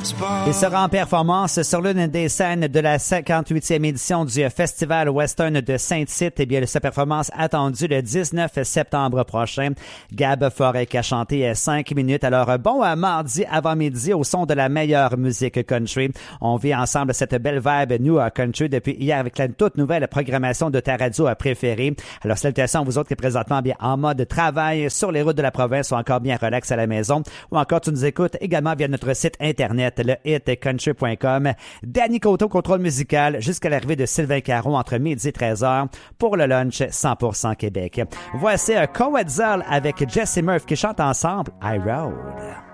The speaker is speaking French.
Il sera en performance sur l'une des scènes de la 58e édition du Festival Western de Saint-Tite. Eh bien, sa performance attendue le 19 septembre prochain. Gab Forêt a chanté 5 minutes. Alors, bon mardi avant-midi au son de la meilleure musique country. On vit ensemble cette belle vibe New Country depuis hier avec la toute nouvelle programmation de ta radio préférée. Alors, salutations à vous autres qui présentement bien en mode travail sur les routes de la province ou encore bien relax à la maison. Ou encore, tu nous écoutes également via notre site internet, le hitcountry.com. Danny Coteau, contrôle musical, jusqu'à l'arrivée de Sylvain Caron entre midi et 13h pour le lunch 100% Québec. Voici Coetzel avec Jesse Murphy qui chantent ensemble I Rode.